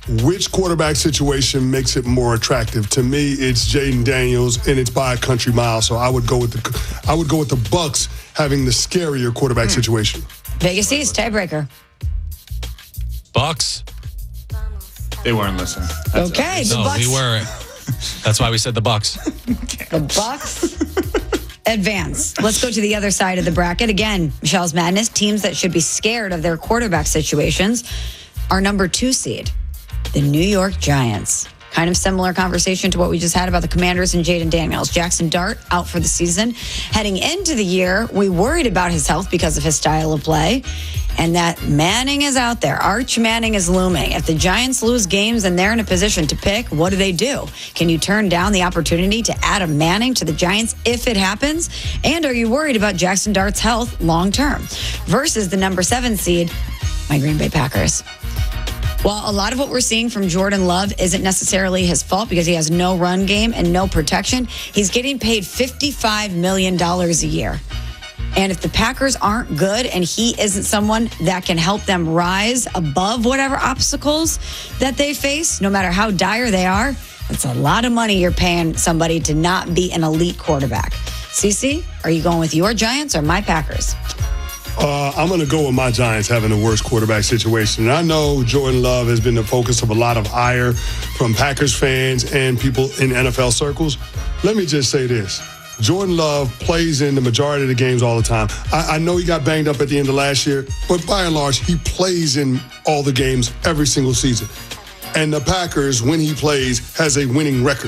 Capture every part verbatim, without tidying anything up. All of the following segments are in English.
which quarterback situation makes it more attractive? To me, it's Jaden Daniels, and it's by a country mile. So I would go with the I would go with the Bucs having the scarier quarterback hmm. situation. Vegas East tiebreaker. Bucs. They weren't listening. That's okay, the no, Bucs. we weren't. That's why we said the Bucs. The Bucs advance. Let's go to the other side of the bracket. Again, Michelle's Madness, teams that should be scared of their quarterback situations. Our number two seed, the New York Giants. Kind of similar conversation to what we just had about the Commanders and Jaden Daniels. Jackson Dart out for the season. Heading into the year, we worried about his health because of his style of play. And that Manning is out there. Arch Manning is looming. If the Giants lose games and they're in a position to pick, what do they do? Can you turn down the opportunity to add a Manning to the Giants if it happens? And are you worried about Jackson Dart's health long term? Versus the number seven seed, my Green Bay Packers. Well, a lot of what we're seeing from Jordan Love isn't necessarily his fault because he has no run game and no protection. He's getting paid fifty-five million dollars a year. And if the Packers aren't good and he isn't someone that can help them rise above whatever obstacles that they face, no matter how dire they are, that's a lot of money you're paying somebody to not be an elite quarterback. Cece, are you going with your Giants or my Packers? Uh, I'm going to go with my Giants having the worst quarterback situation. And I know Jordan Love has been the focus of a lot of ire from Packers fans and people in N F L circles. Let me just say this. Jordan Love plays in the majority of the games all the time. I, I know he got banged up at the end of last year, but by and large, he plays in all the games every single season. And the Packers, when he plays, has a winning record.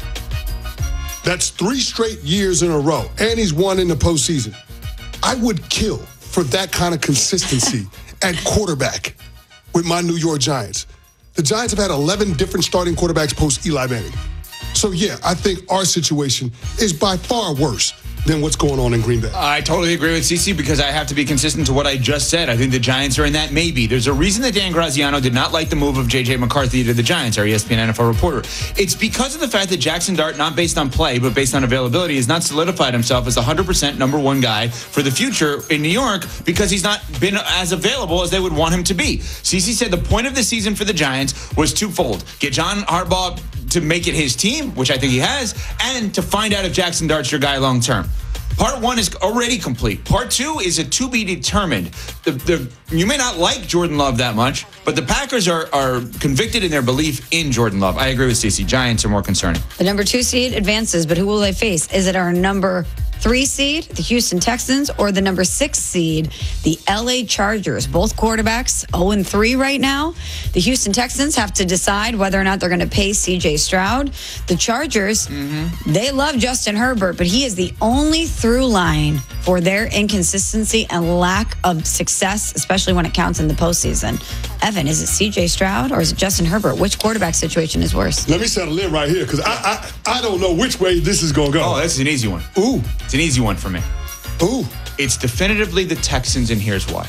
That's three straight years in a row, and he's won in the postseason. I would kill for that kind of consistency at quarterback with my New York Giants. The Giants have had eleven different starting quarterbacks post Eli Manning. So, yeah, I think our situation is by far worse than what's going on in Green Bay. I totally agree with Cece because I have to be consistent to what I just said. I think the Giants are in that maybe. There's a reason that Dan Graziano did not like the move of J J McCarthy to the Giants, our E S P N N F L reporter. It's because of the fact that Jackson Dart, not based on play, but based on availability, has not solidified himself as the one hundred percent number one guy for the future in New York because he's not been as available as they would want him to be. Cece said the point of the season for the Giants was twofold. Get John Harbaugh to make it his team, which I think he has, and to find out if Jackson Dart's your guy long term. Part one is already complete. Part two is a to be determined. The, the, you may not like Jordan Love that much, but the Packers are, are convicted in their belief in Jordan Love. I agree with Stacey. Giants are more concerning. The number two seed advances, but who will they face? Is it our number three seed, the Houston Texans, or the number six seed, the L A Chargers? Both quarterbacks oh and three right now. The Houston Texans have to decide whether or not they're going to pay C J Stroud. The Chargers, mm-hmm. they love Justin Herbert, but he is the only through line for their inconsistency and lack of success, especially when it counts in the postseason. Evan, is it C J Stroud or is it Justin Herbert? Which quarterback situation is worse? Let me settle in right here because I, I I don't know which way this is going to go. Oh, that's an easy one. Ooh. It's an easy one for me. Ooh. It's definitively the Texans, and here's why.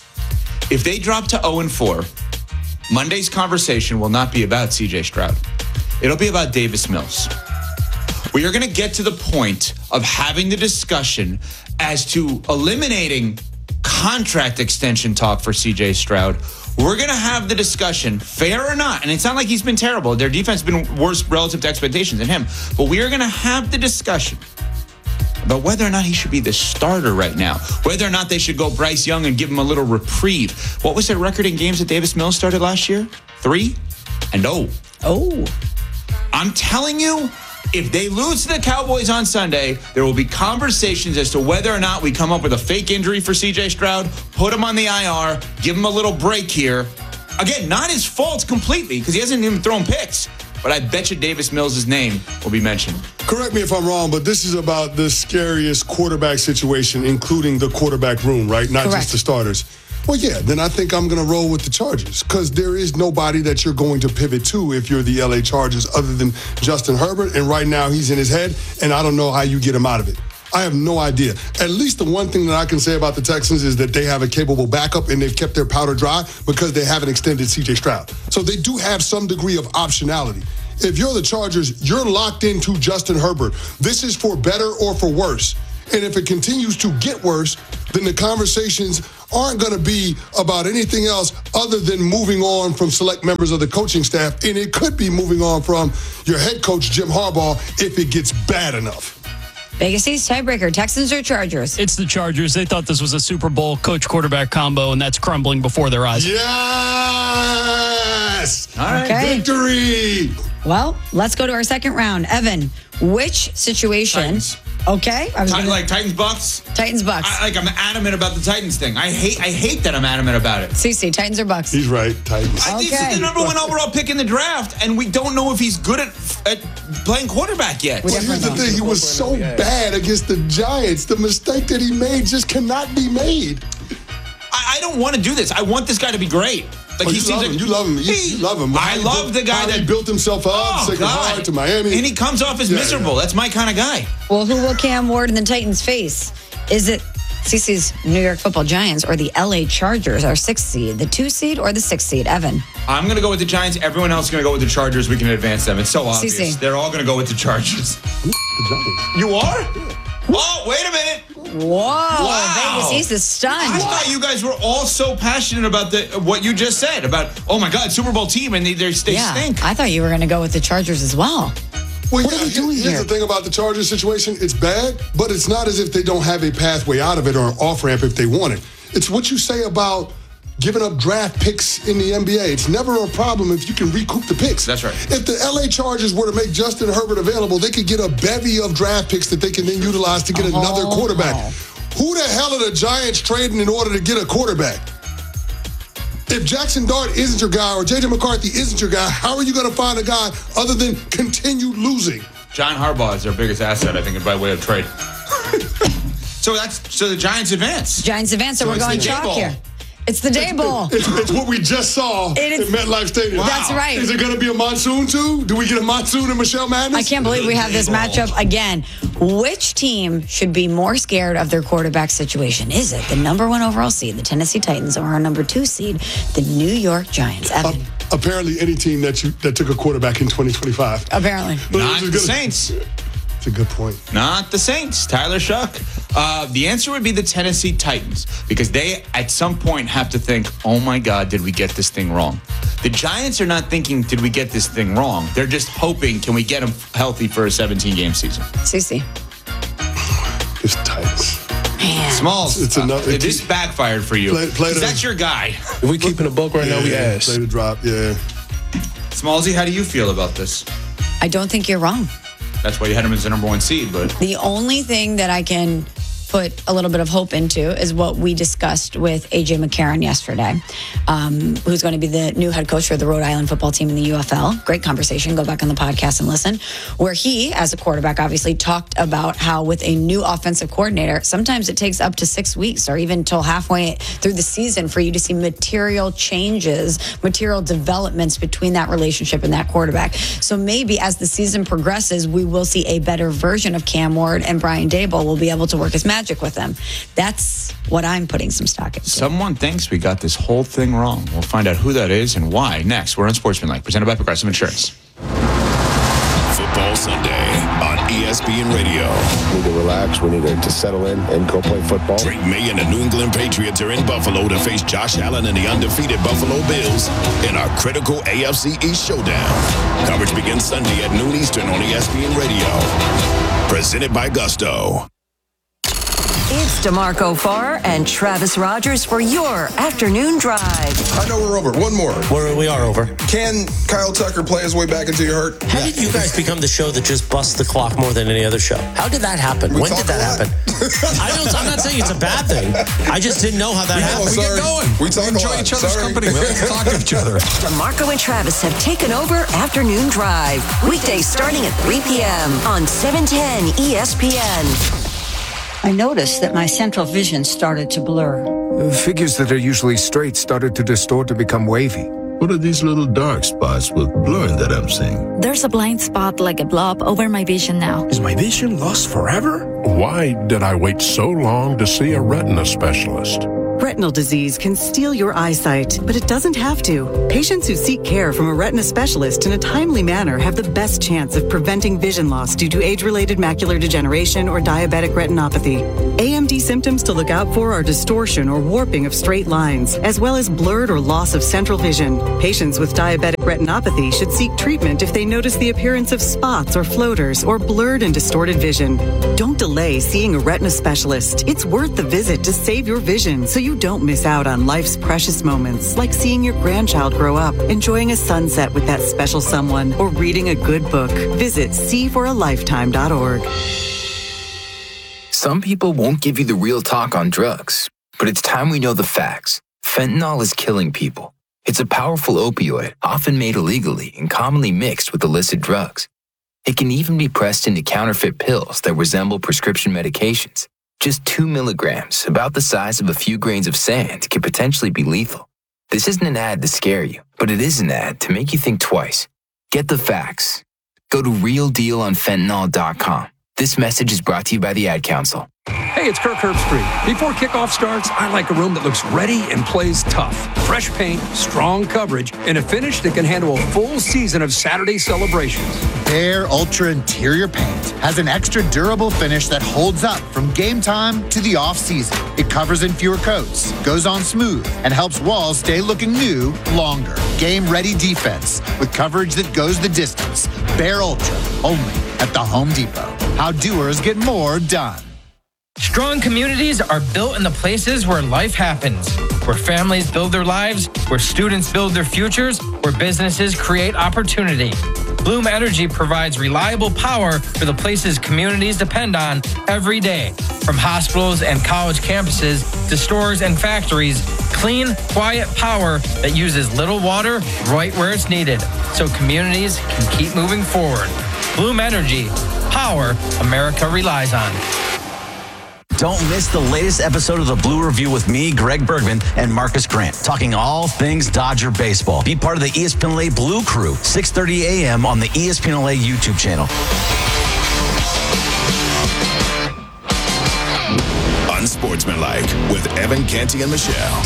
If they drop to oh and four, Monday's conversation will not be about C J Stroud. It'll be about Davis Mills. We are going to get to the point of having the discussion as to eliminating contract extension talk for C J Stroud. We're going to have the discussion, fair or not, and it's not like he's been terrible. Their defense has been worse relative to expectations than him. But we are going to have the discussion about whether or not he should be the starter right now, whether or not they should go Bryce Young and give him a little reprieve. What was their record in games that Davis Mills started last year? Three and oh. Oh. I'm telling you, if they lose to the Cowboys on Sunday, there will be conversations as to whether or not we come up with a fake injury for C J Stroud, put him on the I R, give him a little break here. Again, not his fault completely because he hasn't even thrown picks. But I bet you Davis Mills' name will be mentioned. Correct me if I'm wrong, but this is about the scariest quarterback situation, including the quarterback room, right? Not Correct. just the starters. Well, yeah, then I think I'm going to roll with the Chargers because there is nobody that you're going to pivot to if you're the L A Chargers other than Justin Herbert, and right now he's in his head, and I don't know how you get him out of it. I have no idea. At least the one thing that I can say about the Texans is that they have a capable backup and they've kept their powder dry because they haven't extended C J Stroud. So they do have some degree of optionality. If you're the Chargers, you're locked into Justin Herbert. This is for better or for worse. And if it continues to get worse, then the conversations aren't going to be about anything else other than moving on from select members of the coaching staff. And it could be moving on from your head coach, Jim Harbaugh, if it gets bad enough. Vegas East tiebreaker, Texans or Chargers? It's the Chargers. They thought this was a Super Bowl coach-quarterback combo, and that's crumbling before their eyes. Yes! All right. Okay. Victory! Well, let's go to our second round. Evan, which situation? Titans. Okay. I was Ti- gonna, like Titans Bucks. Titans Bucks. I, like I'm adamant about the Titans thing. I hate I hate that I'm adamant about it. Cece, Titans or Bucks? He's right, Titans. I think Okay. he's the number one overall pick in the draft, and we don't know if he's good at at playing quarterback yet. We But here's the definitely thing, he was so bad against the Giants. The mistake that he made just cannot be made. I, I don't want to do this. I want this guy to be great. Like Oh, he you, seems love like him. you love him. You, He- you love him. I How he love built- the guy how that he built himself up, Oh, Sacred Heart God. to Miami. And he comes off as Yeah, miserable. yeah. That's my kind of guy. Well, who will Cam Ward and the Titans face? Is it Cece's New York Football Giants or the L A Chargers, our sixth seed, the two seed or the sixth seed? Evan. I'm going to go with the Giants. Everyone else is going to go with the Chargers. We can advance them. It's so obvious. C C. They're all going to go with the Chargers. The Giants. You are? Oh, wait a minute. Whoa, Wow. Vegas East is I stunned. thought you guys were all so passionate about the what you just said about, oh my God, Super Bowl team, and they, they, they Yeah, stink. I thought you were going to go with the Chargers as well. Well, What yeah, are we here- doing here's here? the thing about the Chargers situation. It's bad, but it's not as if they don't have a pathway out of it or an off-ramp if they want it. It's what you say about giving up draft picks in the N B A. It's never a problem if you can recoup the picks. That's right. If the L A Chargers were to make Justin Herbert available, they could get a bevy of draft picks that they can then utilize to get another Oh. quarterback. Who the hell are the Giants trading in order to get a quarterback? If Jackson Dart isn't your guy or J J McCarthy isn't your guy, how are you going to find a guy other than continue losing? John Harbaugh is their biggest asset, I think, by way of trade. so that's so the Giants advance. Giants advance, so, So we're it's going the Day chalk Bowl. here. It's the day bowl. It's, it's what we just saw It is- in MetLife Stadium. Wow. That's right. Is it going to be a monsoon too? Do we get a monsoon in Michelle Madness? I can't believe we have this matchup again. Which team should be more scared of their quarterback situation? Is it the number one overall seed, the Tennessee Titans, or our number two seed, the New York Giants? Evan, Uh, apparently, any team that you that took a quarterback in twenty twenty-five. apparently. Not Which is the good. Saints. It's a good point. Not the Saints. Tyler Shuck. Uh, the answer would be the Tennessee Titans because they, at some point, have to think, oh my God, did we get this thing wrong? The Giants are not thinking, did we get this thing wrong? They're just hoping, can we get them healthy for a seventeen-game season? Cece. It's Titans. Man. Smalls, It's another- uh, this backfired for you. Play- play 'Cause the- that's your guy. If we keeping a book right now, we Yeah, ass. play the drop. Yeah. Smallsy, how do you feel about this? I don't think you're wrong. That's why you had him as the number one seed, but The only thing that I can put a little bit of hope into is what we discussed with A J McCarron yesterday, um, who's going to be the new head coach for the Rhode Island football team in the U F L. Great conversation. Go back on the podcast and listen, where he, as a quarterback, obviously talked about how with a new offensive coordinator, sometimes it takes up to six weeks or even till halfway through the season for you to see material changes, material developments between that relationship and that quarterback. So maybe as the season progresses, we will see a better version of Cam Ward, and Brian Daboll will be able to work his magic with them. That's what I'm putting some stock into. someone thinks we got this whole thing wrong. We'll find out who that is and why next. We're on Sportsmanlike, presented by Progressive Insurance. Football Sunday on E S P N Radio. We need to relax. We need to, to settle in and go play football. Drake May and the New England Patriots are in Buffalo to face Josh Allen and the undefeated Buffalo Bills in our critical A F C East showdown. Coverage begins Sunday at noon Eastern on E S P N Radio. Presented by Gusto. It's DeMarco Farr and Travis Rogers for your afternoon drive. I know we're over. One more. We're, we are over. Can Kyle Tucker play his way back into your hurt? How did you guys become the show that just busts the clock more than any other show? How did that happen? We when talk did that a lot. happen? I don't, I'm not saying it's a bad thing. I just didn't know how that Oh, happened. sorry. We talk a lot. Sorry. talk to each other. DeMarco and Travis have taken over Afternoon Drive. Weekdays starting at three p.m. on seven ten E S P N. I noticed that my central vision started to blur. Figures that are usually straight started to distort to become wavy. What are these little dark spots with blurring that I'm seeing? There's a blind spot like a blob over my vision now. Is my vision lost forever? Why did I wait so long to see a retina specialist? Retinal disease can steal your eyesight, but it doesn't have to. Patients who seek care from a retina specialist in a timely manner have the best chance of preventing vision loss due to age-related macular degeneration or diabetic retinopathy. A M D symptoms to look out for are distortion or warping of straight lines, as well as blurred or loss of central vision. Patients with diabetic retinopathy should seek treatment if they notice the appearance of spots or floaters or blurred and distorted vision. Don't delay seeing a retina specialist. It's worth the visit to save your vision so you don't miss out on life's precious moments, like seeing your grandchild grow up, enjoying a sunset with that special someone, or reading a good book. Visit see for a lifetime dot org. Some people won't give you the real talk on drugs, but it's time we know the facts. Fentanyl is killing people. It's a powerful opioid, often made illegally and commonly mixed with illicit drugs. It can even be pressed into counterfeit pills that resemble prescription medications. Just two milligrams, about the size of a few grains of sand, can potentially be lethal. This isn't an ad to scare you, but it is an ad to make you think twice. Get the facts. Go to real deal on fentanyl dot com. This message is brought to you by the Ad Council. Hey, it's Kirk Herbstreit. Before kickoff starts, I like a room that looks ready and plays tough. Fresh paint, strong coverage, and a finish that can handle a full season of Saturday celebrations. Their Ultra Interior Paint has an extra durable finish that holds up from game time to the off-season. It covers in fewer coats, goes on smooth, and helps walls stay looking new longer. Game-ready defense with coverage that goes the distance. Behr Ultra, only at the Home Depot. How doers get more done. Strong communities are built in the places where life happens, where families build their lives, where students build their futures, where businesses create opportunity. Bloom Energy provides reliable power for the places communities depend on every day. From hospitals and college campuses to stores and factories, clean, quiet power that uses little water right where it's needed, so communities can keep moving forward. Bloom Energy, power America relies on. Don't miss the latest episode of the Blue Review with me, Greg Bergman, and Marcus Grant, talking all things Dodger baseball. Be part of the E S P N L A Blue Crew, six thirty a.m. on the E S P N L A YouTube channel. Unsportsmanlike with Evan Canty and Michelle.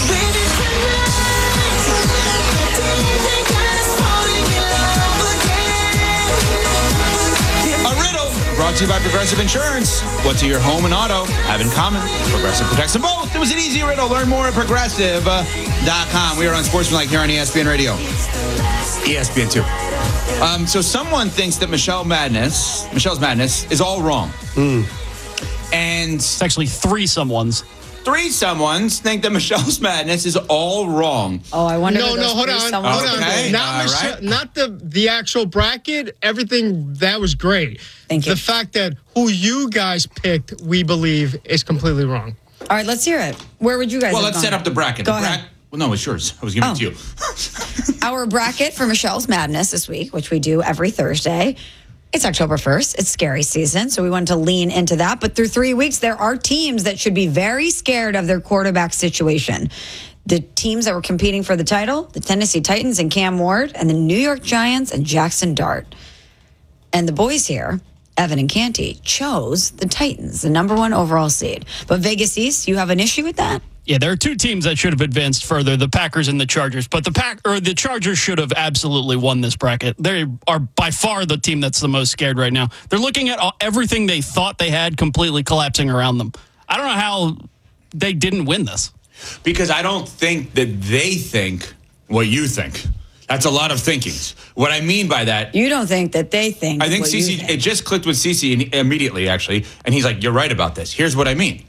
Brought to you by Progressive Insurance. What's your home and auto have in common? Progressive protects them both. It was an easy riddle. Learn more at progressive dot com. We are on Sportsmanlike here on E S P N Radio. E S P N two. Um, so someone thinks that Michelle Madness, Michelle's Madness is all wrong. Mm. And it's actually three someones. Three someones think that Michelle's Madness is all wrong. Oh, I wonder. No, no, hold on, hold on. Okay. Not All Michelle, right. not the the actual bracket. Everything that was great. Thank you. The fact that who you guys picked, we believe, is completely wrong. All right, let's hear it. Where would you guys? Well, have let's gone? set up the bracket. Go the ahead. Bra- well, no, it's yours. I was giving Oh. it to you. Our bracket for Michelle's Madness this week, which we do every Thursday. It's October first. It's scary season, so we wanted to lean into that. But through three weeks, there are teams that should be very scared of their quarterback situation. The teams that were competing for the title, the Tennessee Titans and Cam Ward, and the New York Giants and Jackson Dart. And the boys here, Evan and Canty, chose the Titans, the number one overall seed. But Vegas East, you have an issue with that? Yeah, there are two teams that should have advanced further, the Packers and the Chargers. But the Pack or the Chargers should have absolutely won this bracket. They are by far the team that's the most scared right now. They're looking at all, everything they thought they had completely collapsing around them. I don't know how they didn't win this. Because I don't think that they think what you think. That's a lot of thinkings. What I mean by that, You don't think that they think I think what you Cece, think. it just clicked with Cece immediately, actually. And he's like, you're right about this. Here's what I mean.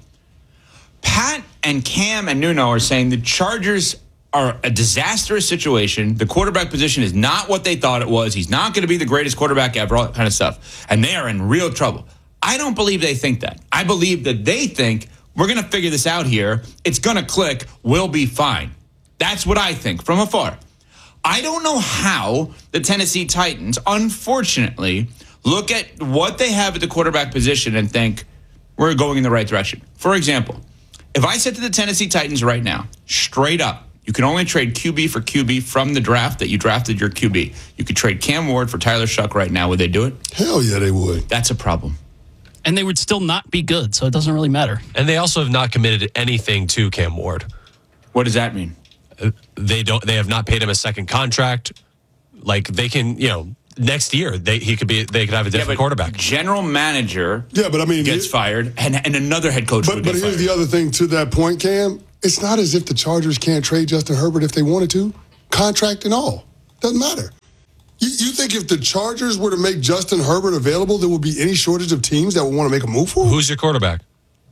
Pat and Cam and Nuno are saying the Chargers are a disastrous situation. The quarterback position is not what they thought it was. He's not going to be the greatest quarterback ever, all that kind of stuff. And they are in real trouble. I don't believe they think that. I believe that they think we're going to figure this out here. It's going to click. We'll be fine. That's what I think from afar. I don't know how the Tennessee Titans, unfortunately, look at what they have at the quarterback position and think we're going in the right direction. For example, if I said to the Tennessee Titans right now, straight up, you can only trade Q B for Q B from the draft that you drafted your Q B. You could trade Cam Ward for Tyler Shuck right now. Would they do it? Hell yeah, they would. That's a problem. And they would still not be good, so it doesn't really matter. And they also have not committed anything to Cam Ward. What does that mean? Uh, they don't. They have not paid him a second contract. Like they can, you know, next year they he could be. They could have a different yeah, quarterback. General manager. Yeah, but I mean, gets it, fired, and and another head coach. But would but get here's fired. the other thing to that point, Cam. It's not as if the Chargers can't trade Justin Herbert if they wanted to, contract and all. Doesn't matter. You, you think if the Chargers were to make Justin Herbert available, there would be any shortage of teams that would want to make a move for him? Who's your quarterback?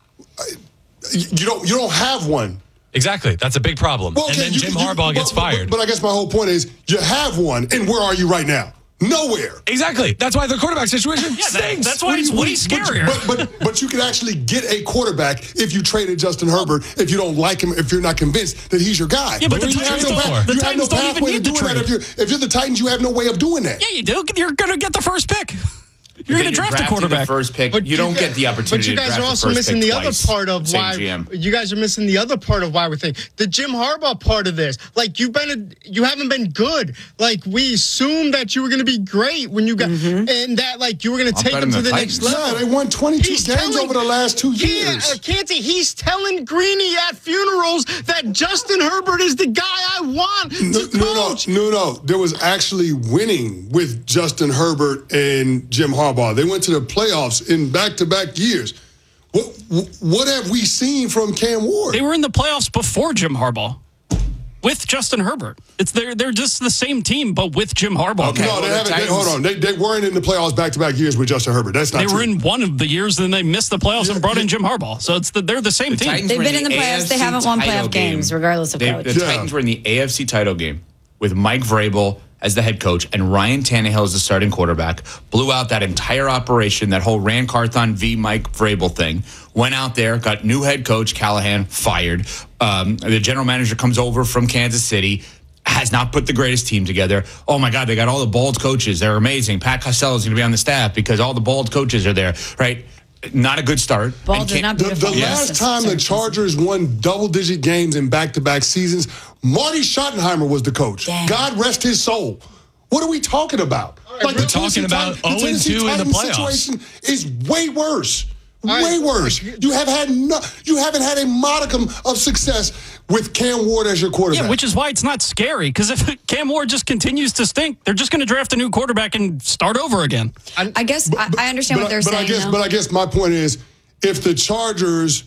You don't. You don't have one. Exactly. That's a big problem. Well, okay, and then you, Jim you, Harbaugh but, gets but, fired. But, but I guess my whole point is you have one, and where are you right now? Nowhere. Exactly. That's why the quarterback situation Yeah, that, stinks. that's why it's way scarier. But, but but you can actually get a quarterback if you traded Justin Herbert. If you don't like him, if you're not convinced that he's your guy. Yeah, but the you Titans have no, don't- path, the you have no Titans don't even pathway to need to doing that. trade. If you're if you're the Titans, you have no way of doing that. Yeah, you do. You're going to get the first pick. You're going to draft a drafting quarterback. The first pick. But you don't guys- get the opportunity. But you guys to are draft also the first missing pick the twice. other part of Same why. G M. You guys are missing the other part of why we think the Jim Harbaugh part of this. Like you've been, a, you haven't been good. Like we assumed that you were going to be great when you got, Mm-hmm. and that like you were going to I'll take bet them him to the the next Titans. level. Yeah, they won twenty-two He's games telling- over the last two Yeah, years. uh, Canty, he's telling Greeny at funerals that Justin Herbert is the guy I want No, to no, no, coach. no, no. There was actually winning with Justin Herbert and Jim Harbaugh. They went to the playoffs in back-to-back years. What what have we seen from Cam Ward? They were in the playoffs before Jim Harbaugh with Justin Herbert. It's they're they're just the same team, but with Jim Harbaugh. Okay. no, well, they the haven't. They, Titans- hold on. They, they weren't in the playoffs back-to-back years with Justin Herbert. That's not They true. were in one of the years, then they missed the playoffs Yeah, and brought yeah. in Jim Harbaugh. So it's the, they're the same The team. Titans They've were been in the A playoffs. F They C haven't won title playoff games, regardless of They- coach. The Yeah. Titans were in the A F C title game with Mike Vrabel as the head coach and Ryan Tannehill as the starting quarterback. Blew out that entire operation, that whole Rand Carthon v. Mike Vrabel thing. Went out there, got new head coach Callahan fired. Um, the general manager comes over from Kansas City. Has not put the greatest team together. Oh my God, they got all the bald coaches. They're amazing. Pat Costello is going to be on the staff because all the bald coaches are there, right? Not a good start. Bald And is can't- not The, beautiful. the Yes. last time the Chargers won double-digit games in back-to-back seasons, Marty Schottenheimer was the coach. Dang. God rest his soul. What are we talking about? We're the talking Tennessee about Titan- the oh and Tennessee two in the Titans playoffs. situation is way worse. All Way right. worse. You have had no, you haven't had a modicum of success with Cam Ward as your quarterback. Yeah, which is why it's not scary. Because if Cam Ward just continues to stink, they're just going to draft a new quarterback and start over again. I guess I, I understand but, what they're but saying. I guess, though. but I guess my point is, if the Chargers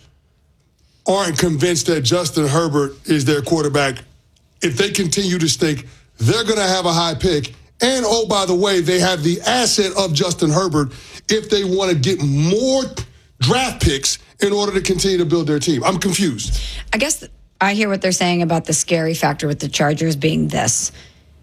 aren't convinced that Justin Herbert is their quarterback, if they continue to stink, they're going to have a high pick. And oh, by the way, they have the asset of Justin Herbert if they want to get more draft picks in order to continue to build their team. I'm confused. I guess I hear what they're saying about the scary factor with the Chargers being this.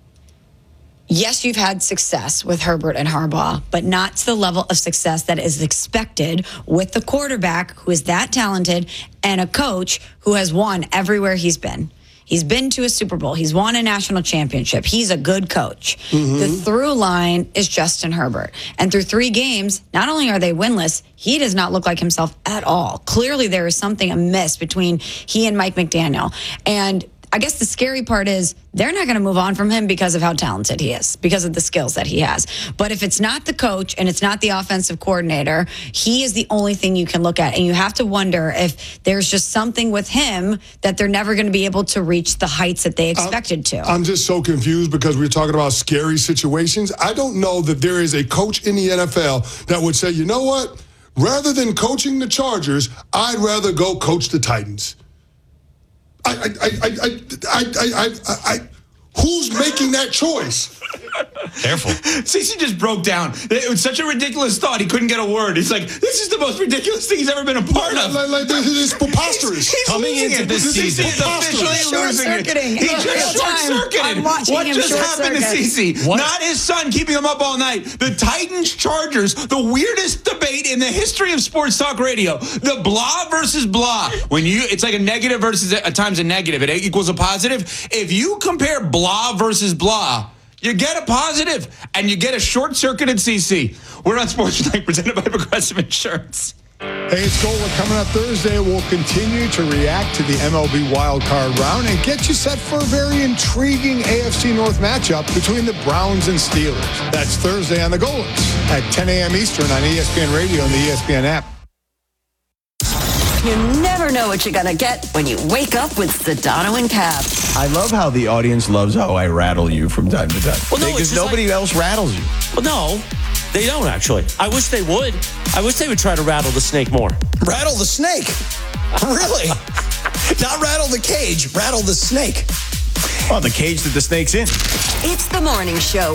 Yes, you've had success with Herbert and Harbaugh, but not to the level of success that is expected with the quarterback who is that talented and a coach who has won everywhere he's been. He's been to a Super Bowl. He's won a national championship. He's a good coach. Mm-hmm. The through line is Justin Herbert. And through three games, not only are they winless, he does not look like himself at all. Clearly, there is something amiss between he and Mike McDaniel. And I guess the scary part is they're not going to move on from him because of how talented he is, because of the skills that he has. But if it's not the coach and it's not the offensive coordinator, he is the only thing you can look at. And you have to wonder if there's just something with him that they're never going to be able to reach the heights that they expected to. I'm just so confused because we're talking about scary situations. I don't know that there is a coach in the N F L that would say, you know what? Rather than coaching the Chargers, I'd rather go coach the Titans. I, I, I, I, I, I, I, I, who's making that choice? Careful. Cece just broke down. It was such a ridiculous thought. He couldn't get a word. He's like, this is the most ridiculous thing he's ever been a part of. Like, like, this is preposterous. He's Coming losing into it. this season. Cece is officially losing it. Short-circuiting. He In just real time. short-circuited. I'm watching What him just happened to short-circuit. Cece? What? Not his son keeping him up all night. The Titans Chargers, the weirdest debate in the history of sports talk radio. The blah versus blah. When you, it's like a negative versus a, a times a negative. It equals a positive. If you compare blah versus blah, you get a positive, and you get a short-circuited C C. We're on Sports Tonight, presented by Progressive Insurance. Hey, it's Gola coming up Thursday. We'll continue to react to the M L B wildcard round and get you set for a very intriguing A F C North matchup between the Browns and Steelers. That's Thursday on the Golas at ten a.m. Eastern on E S P N Radio and the E S P N app. You never know what you're going to get when you wake up with Sedano and Cap. I love how the audience loves how I rattle you from time to time. Well, no, because it's just nobody like- else rattles you. Well, no, they don't actually. I wish they would. I wish they would try to rattle the snake more. Rattle the snake? Really? Not rattle the cage, rattle the snake. Oh, the cage that the snake's in. It's the morning show